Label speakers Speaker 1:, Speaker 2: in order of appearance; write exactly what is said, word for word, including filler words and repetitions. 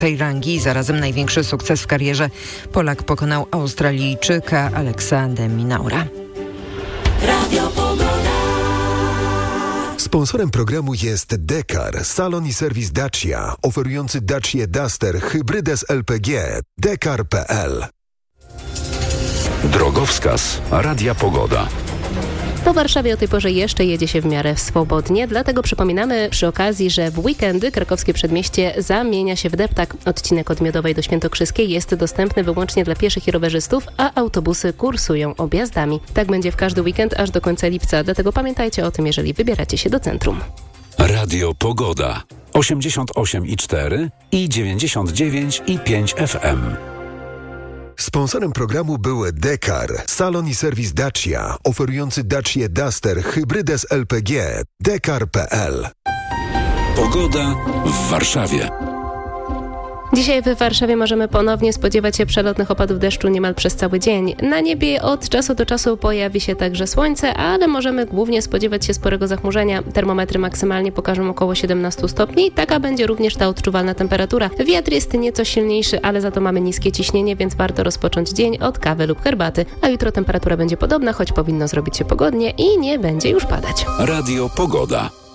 Speaker 1: tej rangi. Zarazem największy sukces w karierze Polak pokonał Australijczyka Alexa de Minaura.
Speaker 2: Sponsorem programu jest Dekar, salon i serwis Dacia, oferujący Dacia Duster hybrydę z L P G. dekar kropka p l.
Speaker 3: Drogowskaz Radia Pogoda.
Speaker 4: Po Warszawie o tej porze jeszcze jedzie się w miarę swobodnie, dlatego przypominamy przy okazji, że w weekendy krakowskie przedmieście zamienia się w deptak. Odcinek od Miodowej do Świętokrzyskiej jest dostępny wyłącznie dla pieszych i rowerzystów, a autobusy kursują objazdami. Tak będzie w każdy weekend aż do końca lipca, dlatego pamiętajcie o tym, jeżeli wybieracie się do centrum.
Speaker 3: Radio Pogoda osiemdziesiąt osiem i cztery i dziewięćdziesiąt dziewięć i pięć F M.
Speaker 2: Sponsorem programu był Dekar, salon i serwis Dacia, oferujący Dacia Duster hybrydę z L P G. dekar kropka p l.
Speaker 3: Pogoda w Warszawie.
Speaker 4: Dzisiaj w Warszawie możemy ponownie spodziewać się przelotnych opadów deszczu niemal przez cały dzień. Na niebie od czasu do czasu pojawi się także słońce, ale możemy głównie spodziewać się sporego zachmurzenia. Termometry maksymalnie pokażą około siedemnaście stopni. Taka będzie również ta odczuwalna temperatura. Wiatr jest nieco silniejszy, ale za to mamy niskie ciśnienie, więc warto rozpocząć dzień od kawy lub herbaty. A jutro temperatura będzie podobna, choć powinno zrobić się pogodnie i nie będzie już padać.
Speaker 3: Radio Pogoda.